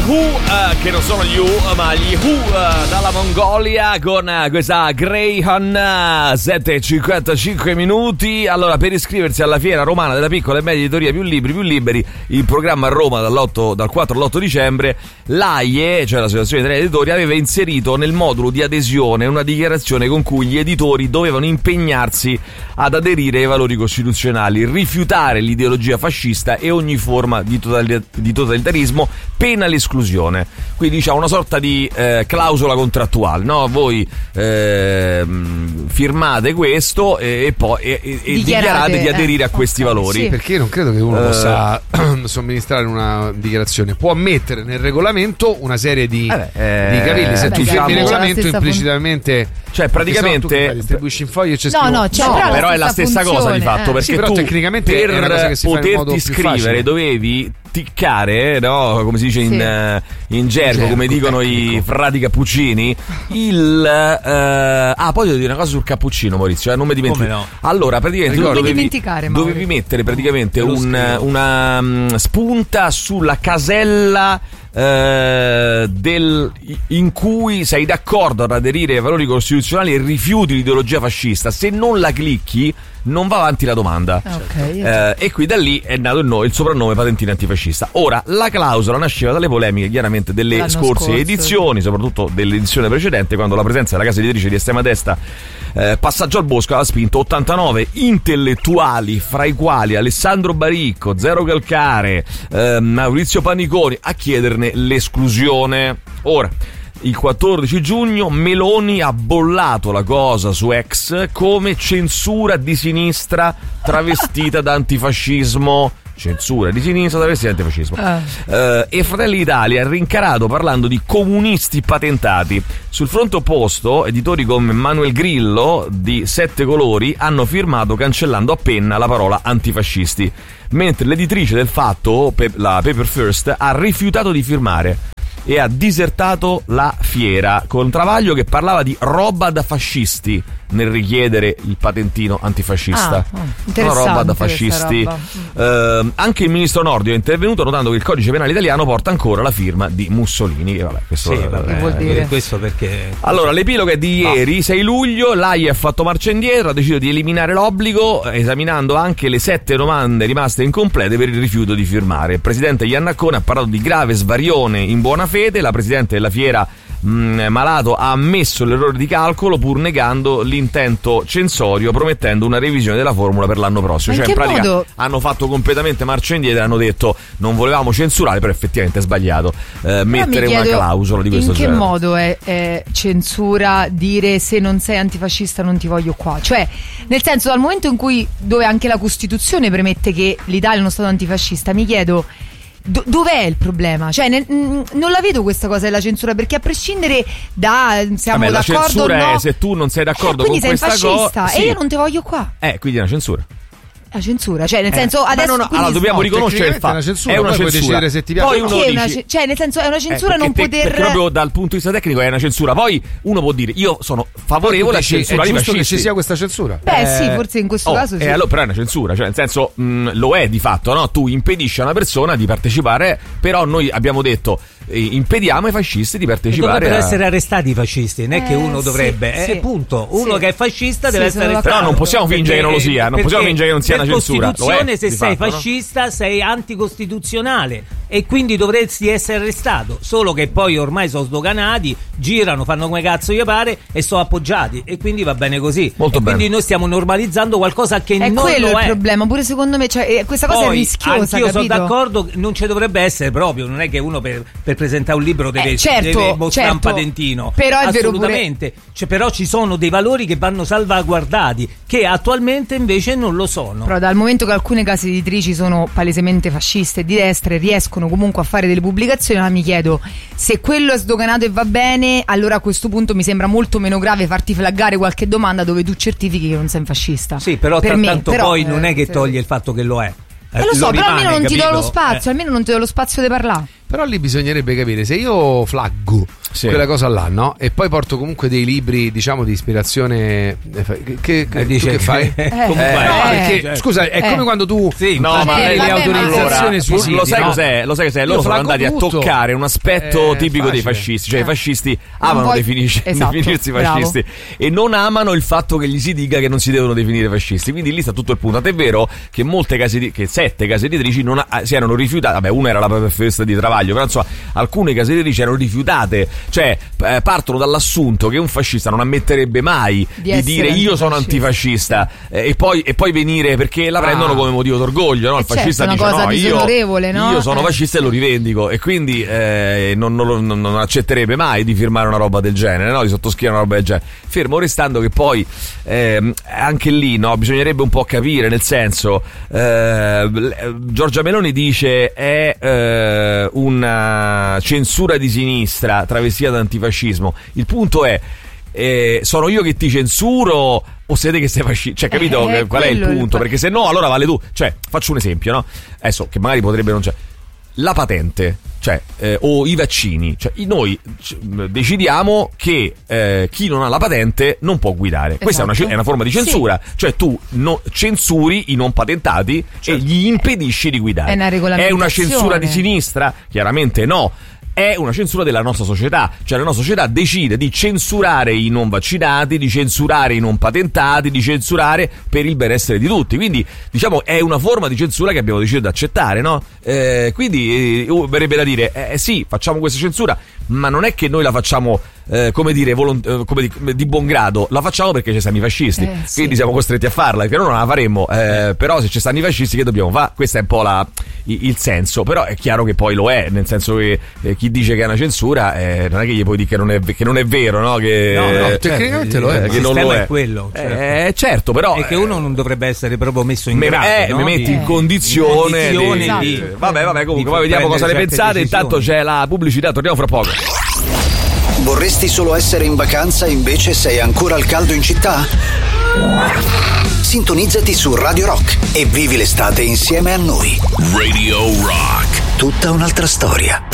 Who, che non sono gli Who, ma gli Who dalla Mongolia con questa Greyhound, 7:55 minuti. Allora, per iscriversi alla Fiera Romana della Piccola e Media Editoria Più Liberi, il programma a Roma dal 4 all'8 dicembre, l'AIE, cioè l'Associazione Italiana Editori, aveva inserito nel modulo di adesione una dichiarazione con cui gli editori dovevano impegnarsi ad aderire ai valori costituzionali, rifiutare l'ideologia fascista e ogni forma di totalitarismo, pena l'esclusione. Quindi diciamo una sorta di clausola contrattuale, no? Voi firmate questo e poi dichiarate di aderire a questi valori. Sì. Perché io non credo che uno possa somministrare una dichiarazione. Può mettere nel regolamento una serie di cavilli. Se tu firmi il regolamento implicitamente, cioè praticamente distribuisci in fogli e c'è però è la stessa cosa di fatto, perché sì, però tu tecnicamente per è una cosa che si poterti fa in modo più iscrivere facile. dovevi ticcare, no? Come si dice in gergo, come dicono i frati cappuccini, poi devo dire una cosa sul cappuccino, Maurizio, non mi dimentico. Come no? Allora, praticamente dovevi mettere praticamente una spunta sulla casella in cui sei d'accordo ad aderire ai valori costituzionali e rifiuti l'ideologia fascista. Se non la clicchi non va avanti la domanda. E qui da lì è nato il soprannome Patentino Antifascista. Ora, la clausola nasceva dalle polemiche chiaramente delle scorse edizioni, soprattutto dell'edizione precedente, quando la presenza della casa editrice di estrema destra Passaggio al Bosco aveva spinto 89 intellettuali, fra i quali Alessandro Baricco, Zero Calcare, Maurizio Paniconi, a chiederne l'esclusione. Ora, il 14 giugno Meloni ha bollato la cosa su X come censura di sinistra travestita da antifascismo. Censura di sinistra travestita da antifascismo. E Fratelli d'Italia ha rincarato parlando di comunisti patentati. Sul fronte opposto, editori come Manuel Grillo di Sette Colori hanno firmato cancellando a penna la parola antifascisti, mentre l'editrice del Fatto, la Paper First, ha rifiutato di firmare e ha disertato la fiera con Travaglio che parlava di roba da fascisti nel richiedere il patentino antifascista. Una roba da fascisti. Anche il ministro Nordio è intervenuto notando che il codice penale italiano porta ancora la firma di Mussolini. E questo che vuol dire? Questo perché? Allora, l'epilogo è di ieri, 6 luglio. L'AIE ha fatto marcia indietro, ha deciso di eliminare l'obbligo, esaminando anche le 7 domande rimaste incomplete per il rifiuto di firmare. Il presidente Iannaccone ha parlato di grave svarione in buona fede. La presidente della fiera Malato ha ammesso l'errore di calcolo pur negando l'intento censorio, promettendo una revisione della formula per l'anno prossimo. Cioè in pratica hanno fatto completamente marcia indietro e hanno detto non volevamo censurare, però effettivamente è sbagliato mettere una clausola di questo genere. In che modo è censura dire se non sei antifascista non ti voglio qua? Cioè, nel senso, dal momento in cui dove anche la Costituzione premette che l'Italia è uno stato antifascista, mi chiedo dov'è il problema? Cioè non la vedo questa cosa della censura, perché a prescindere da siamo d'accordo la censura o no, è se tu non sei d'accordo con questa cosa, quindi sei fascista e io non te voglio qua. Quindi è una censura. La censura, cioè nel senso adesso allora dobbiamo riconoscere il fatto è una censura. Se ti piace. Poi uno dice, cioè nel senso è una censura non poter perché proprio dal punto di vista tecnico è una censura. Poi uno può dire io sono favorevole a censurare i fascisti. Che ci sia questa censura. Sì, forse in questo caso sì. Allora però è una censura, cioè nel senso lo è di fatto, no? Tu impedisci a una persona di partecipare, però noi abbiamo detto impediamo ai fascisti di partecipare. Dovrebbero essere arrestati i fascisti, non è che uno dovrebbe, punto. Uno che è fascista deve essere arrestato. Però non possiamo fingere che non lo sia, non possiamo fingere che non sia una censura. Se sei fascista sei anticostituzionale e quindi dovresti essere arrestato, solo che poi ormai sono sdoganati, girano, fanno come cazzo gli pare e sono appoggiati e quindi va bene così. Molto bene. Quindi noi stiamo normalizzando qualcosa che non lo è. È quello il problema, pure secondo me, cioè, questa cosa poi, è rischiosa, anch'io capito? sono d'accordo, non ci dovrebbe essere proprio, non è che uno per presentare un libro deve mostrare un patentino, però è assolutamente vero pure. Però ci sono dei valori che vanno salvaguardati che attualmente invece non lo sono. Però dal momento che alcune case editrici sono palesemente fasciste e di destra e riescono comunque a fare delle pubblicazioni, mi chiedo se quello è sdoganato e va bene, allora a questo punto mi sembra molto meno grave farti flaggare qualche domanda dove tu certifichi che non sei un fascista. Sì, però poi non è che toglie il fatto che lo è. Lo so, però almeno non ti do lo spazio, almeno non ti do lo spazio di parlare. Però lì bisognerebbe capire se io flaggo quella cosa là, no? E poi porto comunque dei libri, diciamo, di ispirazione. Che fai? Perché, scusa, è come quando tu le autorizzazioni sui siti. Lo sai cos'è? Loro sono andati a toccare un aspetto tipico dei fascisti. Cioè, i fascisti amano definirsi fascisti e non amano il fatto che gli si dica che non si devono definire fascisti. Quindi lì sta tutto il punto. Tant'è vero che che 7 case editrici si erano rifiutate. Vabbè, una era la festa di Travaglio, però insomma alcune case editrici erano rifiutate, cioè partono dall'assunto che un fascista non ammetterebbe mai di dire io sono antifascista e poi venire, perché la prendono come motivo d'orgoglio, no? Il fascista dice io sono fascista e lo rivendico, e quindi non accetterebbe mai di firmare una roba del genere, no? Di sottoscrivere una roba del genere, fermo restando che poi anche lì, no, bisognerebbe un po' capire, nel senso, Giorgia Meloni dice è una censura di sinistra travestita da antifascismo. Il punto è sono io che ti censuro o siete che sei fascista? Cioè, capito qual è il punto? Perché se no allora vale tu. Cioè, faccio un esempio, no? Adesso che magari potrebbe non c'è. La patente, cioè, o i vaccini, cioè noi decidiamo che chi non ha la patente non può guidare. Questa è una forma di censura, cioè tu censuri i non patentati e gli impedisci di guidare. È una censura di sinistra? Chiaramente no. È una censura della nostra società, cioè la nostra società decide di censurare i non vaccinati, di censurare i non patentati, di censurare per il benessere di tutti, quindi diciamo è una forma di censura che abbiamo deciso di accettare, no? Quindi verrebbe da dire sì, facciamo questa censura, ma non è che noi la facciamo di buon grado, la facciamo perché ci stanno i fascisti, quindi siamo costretti a farla, perché noi non la faremmo, però se ci stanno i fascisti che dobbiamo fare? Questo è un po' il senso, però è chiaro che poi lo è, nel senso che chi dice che è una censura non è che gli puoi dire che non è vero, no? Che tecnicamente lo è, che non lo è quello, certo, però è che uno non dovrebbe essere proprio messo in grado, no? Mi metti in condizione di... Vabbè, comunque poi vediamo cosa ne pensate. Intanto c'è la pubblicità, torniamo fra poco. Vorresti solo essere in vacanza, invece sei ancora al caldo in città? Sintonizzati su Radio Rock e vivi l'estate insieme a noi. Radio Rock. Tutta un'altra storia.